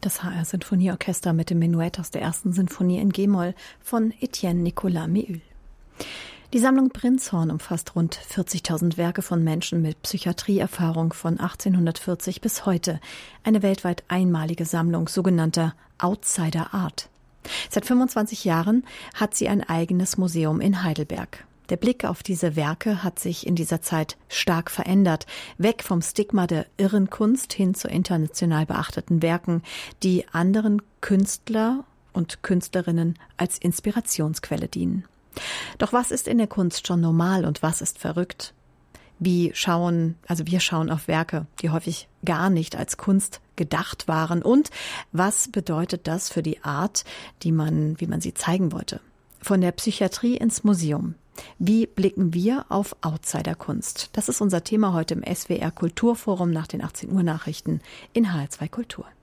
Das HR-Sinfonieorchester mit dem Menuett aus der ersten Sinfonie in G-Moll von Etienne Nicolas Méhul. Die Sammlung Prinzhorn umfasst rund 40.000 Werke von Menschen mit Psychiatrieerfahrung von 1840 bis heute. Eine weltweit einmalige Sammlung sogenannter Outsider Art. Seit 25 Jahren hat sie ein eigenes Museum in Heidelberg. Der Blick auf diese Werke hat sich in dieser Zeit stark verändert. Weg vom Stigma der irren Kunst hin zu international beachteten Werken, die anderen Künstler und Künstlerinnen als Inspirationsquelle dienen. Doch was ist in der Kunst schon normal und was ist verrückt? Wir schauen auf Werke, die häufig gar nicht als Kunst gedacht waren. Und was bedeutet das für die Art, wie man sie zeigen wollte? Von der Psychiatrie ins Museum. Wie blicken wir auf Outsider-Kunst? Das ist unser Thema heute im SWR Kulturforum nach den 18 Uhr Nachrichten in HR2 Kultur.